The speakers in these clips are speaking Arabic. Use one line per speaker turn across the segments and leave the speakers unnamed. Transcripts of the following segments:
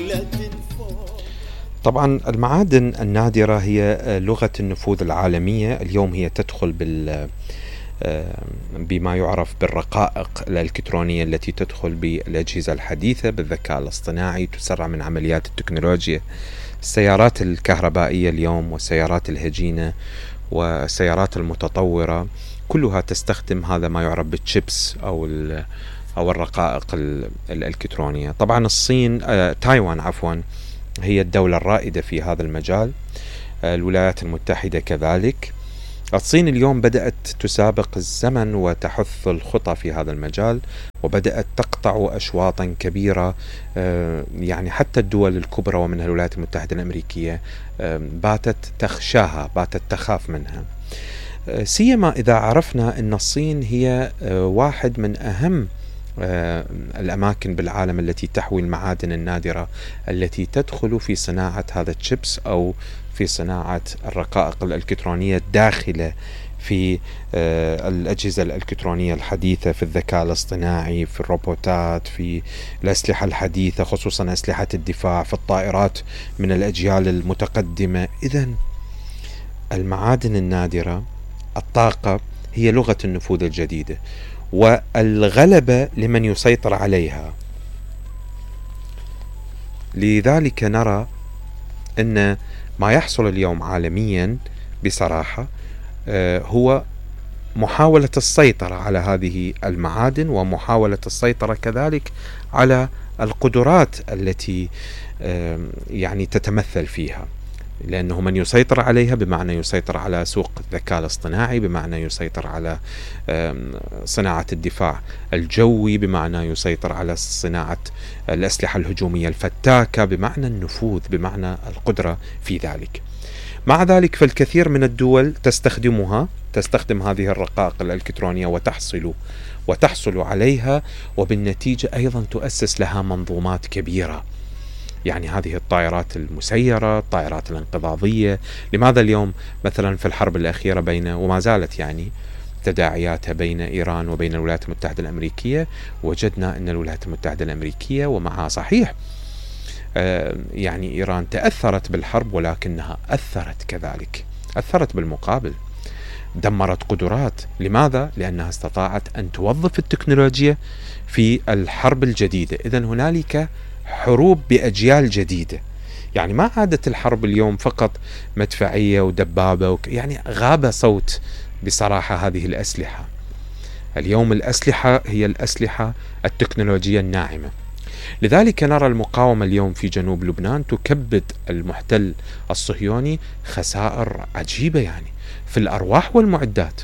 طبعا المعادن النادرة هي لغة النفوذ العالمية. اليوم هي تدخل بما يعرف بالرقائق الإلكترونية التي تدخل بالأجهزة الحديثة بالذكاء الاصطناعي، تسرع من عمليات التكنولوجيا. السيارات الكهربائية اليوم والسيارات الهجينة والسيارات المتطورة كلها تستخدم هذا ما يعرف بالتشيبس أو الرقائق الإلكترونية. طبعا الصين تايوان عفوا هي الدولة الرائدة في هذا المجال، الولايات المتحدة كذلك. الصين اليوم بدأت تسابق الزمن وتحث الخطى في هذا المجال، وبدأت تقطع أشواطا كبيرة. يعني حتى الدول الكبرى ومنها الولايات المتحدة الأمريكية باتت تخشاها، باتت تخاف منها، سيما إذا عرفنا أن الصين هي واحد من أهم الأماكن بالعالم التي تحوي المعادن النادرة التي تدخل في صناعة هذا الشيبس أو في صناعة الرقائق الإلكترونية الداخلة في الأجهزة الإلكترونية الحديثة، في الذكاء الاصطناعي، في الروبوتات، في الأسلحة الحديثة خصوصا أسلحة الدفاع، في الطائرات من الأجيال المتقدمة. إذن المعادن النادرة، الطاقة، هي لغة النفوذ الجديدة والغلبة لمن يسيطر عليها. لذلك نرى أن ما يحصل اليوم عالميا بصراحة هو محاولة السيطرة على هذه المعادن، ومحاولة السيطرة كذلك على القدرات التي يعني تتمثل فيها، لأنه من يسيطر عليها بمعنى يسيطر على سوق الذكاء الاصطناعي، بمعنى يسيطر على صناعة الدفاع الجوي، بمعنى يسيطر على صناعة الأسلحة الهجومية الفتاكة، بمعنى النفوذ، بمعنى القدرة في ذلك. مع ذلك فالكثير من الدول تستخدم هذه الرقائق الإلكترونية وتحصل عليها، وبالنتيجة أيضا تؤسس لها منظومات كبيرة. يعني هذه الطائرات المسيرة، الطائرات الانقضاضية. لماذا اليوم مثلا في الحرب الأخيرة وما زالت يعني تداعياتها بين إيران وبين الولايات المتحدة الأمريكية، وجدنا أن الولايات المتحدة الأمريكية ومعها صحيح يعني إيران تأثرت بالحرب، ولكنها أثرت بالمقابل، دمرت قدرات. لماذا؟ لأنها استطاعت أن توظف التكنولوجيا في الحرب الجديدة. إذن هنالك حروب بأجيال جديدة. يعني ما عادت الحرب اليوم فقط مدفعية ودبابة يعني غاب صوت بصراحة هذه الأسلحة. اليوم الأسلحة هي الأسلحة التكنولوجية الناعمة. لذلك نرى المقاومة اليوم في جنوب لبنان تكبد المحتل الصهيوني خسائر عجيبة، يعني في الأرواح والمعدات.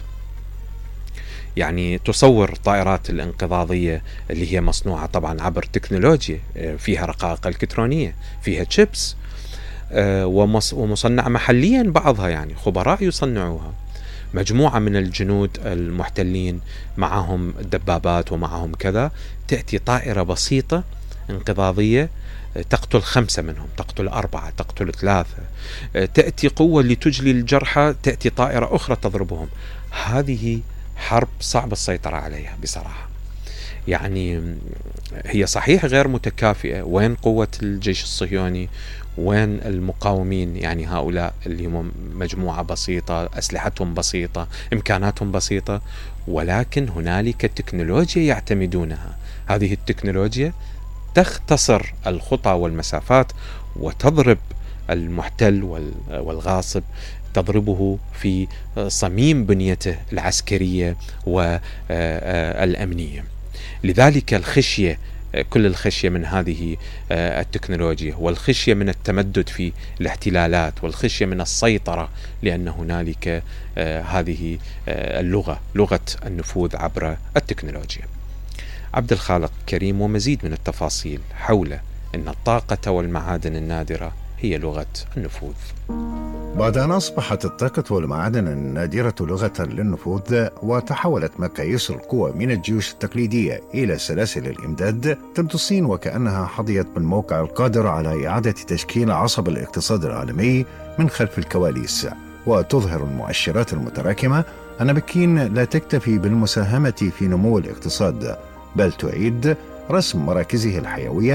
يعني تصور طائرات الانقضاضية اللي هي مصنوعة طبعا عبر تكنولوجيا، فيها رقائق إلكترونية، فيها تشيبس، ومصنعة محليا بعضها، يعني خبراء يصنعوها. مجموعة من الجنود المحتلين معهم دبابات ومعهم كذا، تأتي طائرة بسيطة انقضاضية تقتل 5 منهم، تقتل 4، تقتل 3. تأتي قوة لتجلي الجرحى، تأتي طائرة أخرى تضربهم. هذه حرب صعب السيطرة عليها بصراحة. يعني هي صحيح غير متكافئة. وين قوة الجيش الصهيوني؟ وين المقاومين؟ يعني هؤلاء اللي هم مجموعة بسيطة، أسلحتهم بسيطة، إمكاناتهم بسيطة، ولكن هنالك تكنولوجيا يعتمدونها. هذه التكنولوجيا تختصر الخطى والمسافات وتضرب المحتل والغاصب، تضربه في صميم بنيته العسكرية والأمنية. لذلك الخشية، كل الخشية من هذه التكنولوجيا، والخشية من التمدد في الاحتلالات، والخشية من السيطرة، لأن هنالك هذه اللغة، لغة النفوذ عبر التكنولوجيا. عبد الخالق كريم ومزيد من التفاصيل حول أن الطاقة والمعادن النادرة هي لغة النفوذ.
بعد أن أصبحت الطاقة والمعادن النادرة لغة للنفوذ، وتحولت مقاييس القوى من الجيوش التقليدية إلى سلاسل الإمداد، تبدو الصين وكأنها حظيت بالموقع القادر على إعادة تشكيل عصب الاقتصاد العالمي من خلف الكواليس. وتظهر المؤشرات المتراكمة أن بكين لا تكتفي بالمساهمة في نمو الاقتصاد، بل تعيد رسم مراكزه الحيوية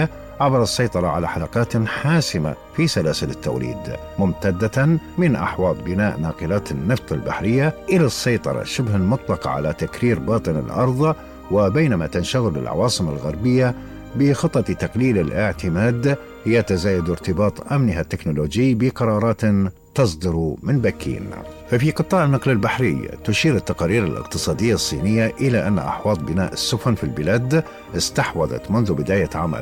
عبر السيطرة على حلقات حاسمة في سلاسل التوريد، ممتدة من أحواض بناء ناقلات النفط البحرية إلى السيطرة شبه المطلقة على تكرير باطن الأرض. وبينما تنشغل العواصم الغربية بخطة تقليل الاعتماد، يتزايد ارتباط أمنها التكنولوجي بقرارات تصدر من بكين. ففي قطاع النقل البحري تشير التقارير الاقتصادية الصينية إلى أن أحواض بناء السفن في البلاد استحوذت منذ بداية عام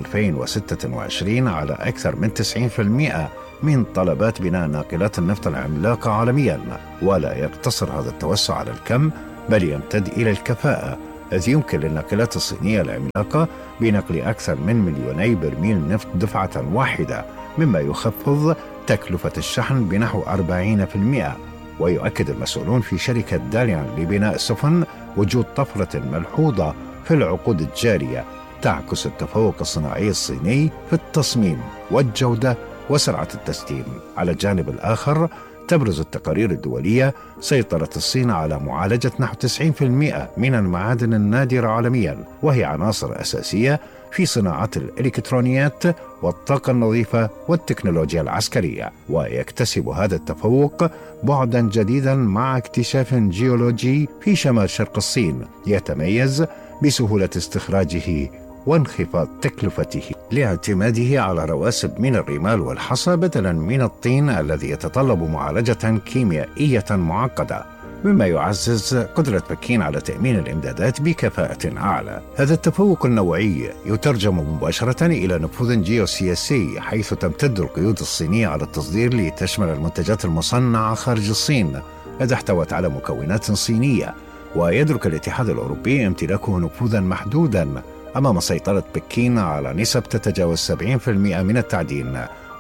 2026 على أكثر من 90% من طلبات بناء ناقلات النفط العملاقة عالميا. ولا يقتصر هذا التوسع على الكم، بل يمتد إلى الكفاءة، إذ يمكن للناقلات الصينية العملاقة بنقل أكثر من 2 مليون برميل نفط دفعة واحدة، مما يخفض تكلفة الشحن بنحو 40%. ويؤكد المسؤولون في شركة داليان لبناء السفن وجود طفرة ملحوظة في العقود الجارية تعكس التفوق الصناعي الصيني في التصميم والجودة وسرعة التسليم. على الجانب الآخر، تبرز التقارير الدولية سيطرة الصين على معالجة نحو 90% من المعادن النادرة عالميا، وهي عناصر أساسية في صناعة الإلكترونيات والطاقة النظيفة والتكنولوجيا العسكرية. ويكتسب هذا التفوق بعدا جديدا مع اكتشاف جيولوجي في شمال شرق الصين يتميز بسهولة استخراجه وانخفاض تكلفته لاعتماده على رواسب من الرمال والحصى بدلا من الطين الذي يتطلب معالجة كيميائية معقدة، مما يعزز قدرة بكين على تأمين الإمدادات بكفاءة أعلى. هذا التفوق النوعي يترجم مباشرة إلى نفوذ جيوسياسي، حيث تمتد القيود الصينية على التصدير لتشمل المنتجات المصنعة خارج الصين إذا احتوت على مكونات صينية. ويدرك الاتحاد الأوروبي امتلاكه نفوذا محدودا أمام سيطرة بكين على نسب تتجاوز 70% من التعدين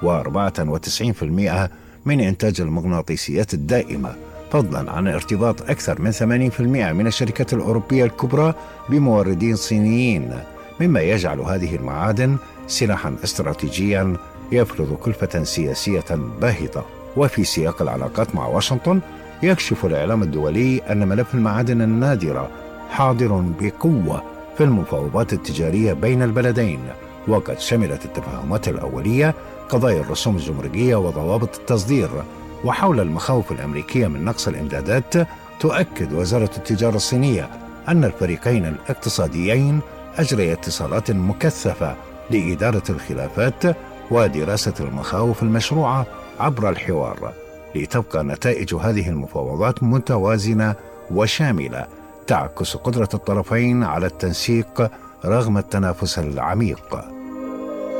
و94% من إنتاج المغناطيسيات الدائمة، فضلا عن ارتباط أكثر من 80% من الشركات الأوروبية الكبرى بموردين صينيين، مما يجعل هذه المعادن سلاحا استراتيجيا يفرض كلفة سياسية باهظة. وفي سياق العلاقات مع واشنطن، يكشف الإعلام الدولي أن ملف المعادن النادرة حاضر بقوة في المفاوضات التجارية بين البلدين، وقد شملت التفاهمات الأولية قضايا الرسوم الجمركية وضوابط التصدير. وحول المخاوف الأمريكية من نقص الإمدادات، تؤكد وزارة التجارة الصينية أن الفريقين الاقتصاديين أجريا اتصالات مكثفة لإدارة الخلافات ودراسة المخاوف المشروعة عبر الحوار، لتبقى نتائج هذه المفاوضات متوازنة وشاملة تعكس قدرة الطرفين على التنسيق رغم التنافس العميق.